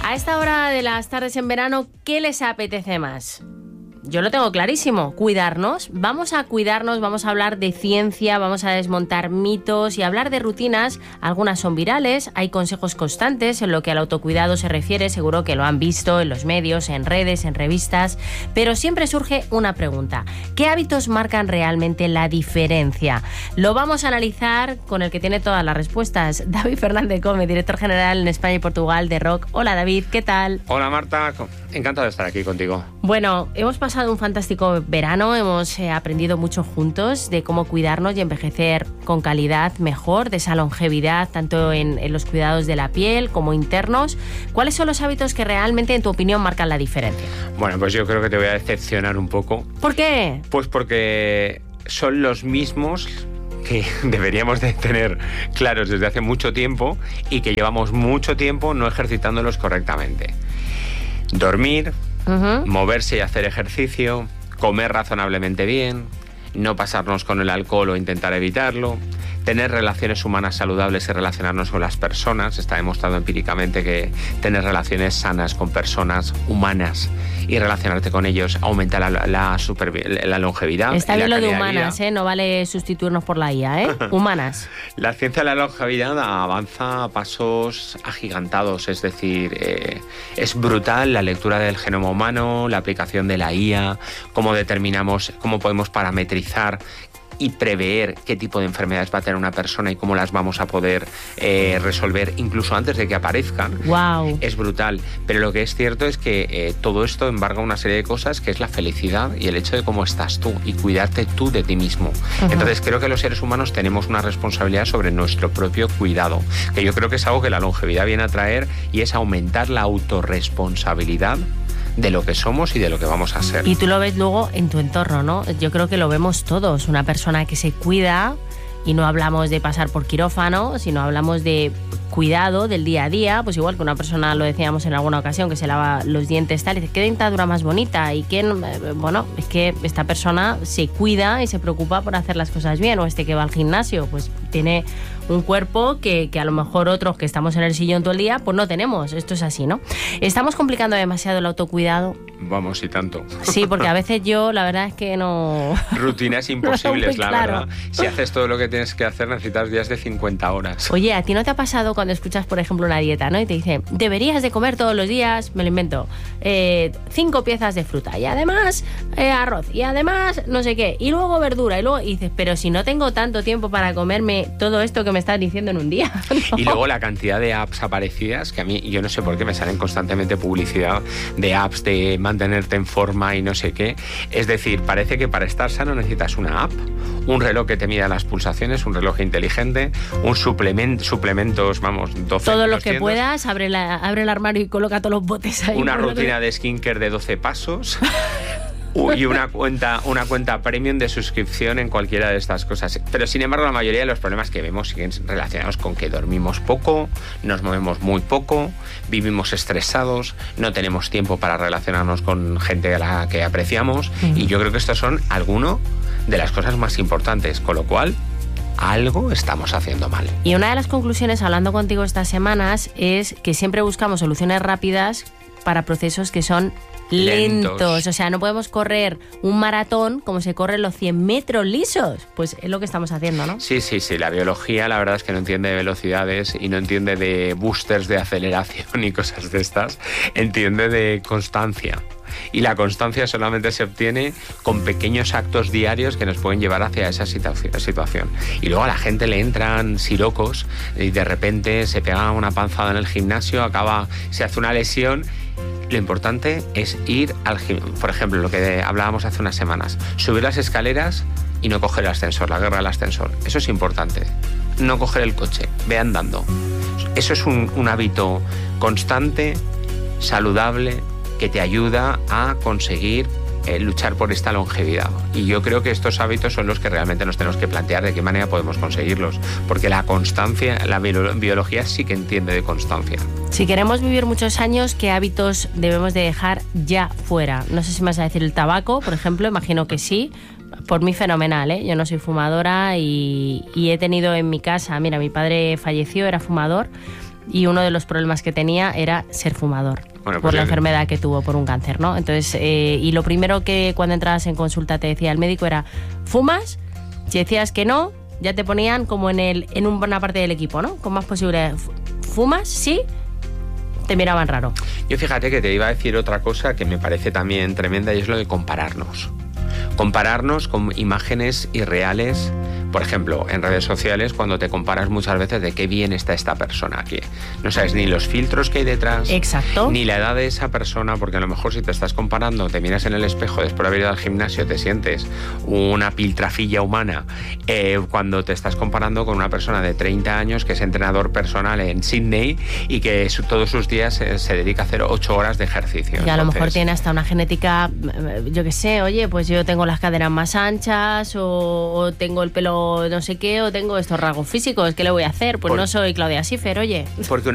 A esta hora de las tardes en verano, ¿qué les apetece más? Yo lo tengo clarísimo, cuidarnos. Vamos a cuidarnos, vamos a hablar de ciencia, vamos a desmontar mitos y hablar de rutinas. Algunas son virales, hay consejos constantes en lo que al autocuidado se refiere, seguro que lo han visto en los medios, en redes, en revistas, pero siempre surge una pregunta. ¿Qué hábitos marcan realmente la diferencia? Lo vamos a analizar con el que tiene todas las respuestas, David Fernández Gómez, director general en España y Portugal de ROC. Hola David, ¿qué tal? Hola Marta, encantado de estar aquí contigo. Bueno, hemos pasado un fantástico verano, hemos aprendido mucho juntos de cómo cuidarnos y envejecer con calidad mejor, de esa longevidad, tanto en los cuidados de la piel como internos. ¿Cuáles son los hábitos que realmente, en tu opinión, marcan la diferencia? Bueno, pues yo creo que te voy a decepcionar un poco. ¿Por qué? Pues porque son los mismos que deberíamos de tener claros desde hace mucho tiempo y que llevamos mucho tiempo no ejercitándolos correctamente. Dormir, moverse y hacer ejercicio, comer razonablemente bien, no pasarnos con el alcohol o intentar evitarlo, tener relaciones humanas saludables y relacionarnos con las personas. Está demostrado empíricamente que tener relaciones sanas con personas humanas y relacionarte con ellos aumenta la longevidad. Está bien lo de humanas, no vale sustituirnos por la IA, humanas. La ciencia de la longevidad avanza a pasos agigantados, es decir, es brutal la lectura del genoma humano, la aplicación de la IA, cómo determinamos, cómo podemos parametrizar y prever qué tipo de enfermedades va a tener una persona y cómo las vamos a poder resolver incluso antes de que aparezcan. Wow. Es brutal, pero lo que es cierto es que todo esto embarga una serie de cosas, que es la felicidad y el hecho de cómo estás tú y cuidarte tú de ti mismo. Entonces creo que los seres humanos tenemos una responsabilidad sobre nuestro propio cuidado, que yo creo que es algo que la longevidad viene a traer, y es aumentar la autorresponsabilidad de lo que somos y de lo que vamos a ser. Y tú lo ves luego en tu entorno, ¿no? Yo creo que lo vemos todos. Una persona que se cuida, y no hablamos de pasar por quirófano, sino hablamos de cuidado del día a día, pues igual que una persona, lo decíamos en alguna ocasión, que se lava los dientes tal, y dice, qué dentadura más bonita, y que, bueno, es que esta persona se cuida y se preocupa por hacer las cosas bien, o que va al gimnasio, pues tiene un cuerpo que a lo mejor otros que estamos en el sillón todo el día, pues no tenemos. Esto es así, ¿no? ¿Estamos complicando demasiado el autocuidado? Vamos, y tanto. Sí, porque a veces yo, la verdad es que no... Rutinas imposibles, no, la verdad. Si haces todo lo que tienes que hacer, necesitas días de 50 horas. Oye, ¿a ti no te ha pasado cuando escuchas, por ejemplo, una dieta, ¿no? Y te dicen, deberías de comer todos los días, me lo invento, 5 piezas de fruta, y además arroz, y además no sé qué, y luego verdura, y luego y dices, pero si no tengo tanto tiempo para comerme todo esto que me estás diciendo en un día. ¿No? Y luego la cantidad de apps aparecidas, que a mí, yo no sé por qué me salen constantemente publicidad de apps de mantenerte en forma y no sé qué. Es decir, parece que para estar sano necesitas una app, un reloj que te mida las pulsaciones, un reloj inteligente, un suplementos, vamos, 12. Todo lo que puedas, abre el armario y coloca todos los botes ahí. Una rutina de skincare de 12 pasos. Y una cuenta premium de suscripción en cualquiera de estas cosas. Pero sin embargo, la mayoría de los problemas que vemos siguen relacionados con que dormimos poco, nos movemos muy poco, vivimos estresados, no tenemos tiempo para relacionarnos con gente a la que apreciamos. Y yo creo que estos son algunas de las cosas más importantes, con lo cual algo estamos haciendo mal. Y una de las conclusiones, hablando contigo estas semanas, es que siempre buscamos soluciones rápidas para procesos que son lentos. O sea, no podemos correr un maratón como se corren los 100 metros lisos. Pues es lo que estamos haciendo, ¿no? Sí. La biología, la verdad es que no entiende de velocidades y no entiende de boosters de aceleración y cosas de estas. Entiende de constancia. Y la constancia solamente se obtiene con pequeños actos diarios que nos pueden llevar hacia esa situación. Y luego a la gente le entran sirocos y de repente se pega una panzada en el gimnasio, se hace una lesión. Lo importante es ir al gimnasio. Por ejemplo, lo que hablábamos hace unas semanas, subir las escaleras y no coger el ascensor, la guerra del ascensor. Eso es importante. No coger el coche, ve andando. Eso es un hábito constante, saludable, que te ayuda a conseguir luchar por esta longevidad. Y yo creo que estos hábitos son los que realmente nos tenemos que plantear de qué manera podemos conseguirlos, porque la constancia, la biología sí que entiende de constancia. Si queremos vivir muchos años, ¿qué hábitos debemos de dejar ya fuera? No sé si me vas a decir el tabaco, por ejemplo, imagino que sí. Por mí fenomenal, ¿eh? Yo no soy fumadora y he tenido en mi casa, mira, mi padre falleció, era fumador, y uno de los problemas que tenía era ser fumador. Bueno, por pues la enfermedad que tuvo, por un cáncer, ¿no? Entonces, y lo primero que cuando entrabas en consulta te decía el médico era, ¿fumas? Si decías que no, ya te ponían como en una parte del equipo, ¿no? Con más posibilidades. ¿Fumas? Sí. Te miraban raro. Yo fíjate que te iba a decir otra cosa que me parece también tremenda, y es lo de compararnos. Compararnos con imágenes irreales, por ejemplo, en redes sociales, cuando te comparas muchas veces de qué bien está esta persona aquí. No sabes ni los filtros que hay detrás, exacto, ni la edad de esa persona, porque a lo mejor si te estás comparando, te miras en el espejo después de haber ido al gimnasio, te sientes una piltrafilla humana, cuando te estás comparando con una persona de 30 años que es entrenador personal en Sydney y que todos sus días se dedica a hacer 8 horas de ejercicio. Y a lo mejor tiene hasta una genética, yo qué sé, oye, pues yo tengo las caderas más anchas o tengo el pelo no sé qué o tengo estos rasgos físicos, ¿qué le voy a hacer? Pues no soy Claudia Schiffer, oye. Porque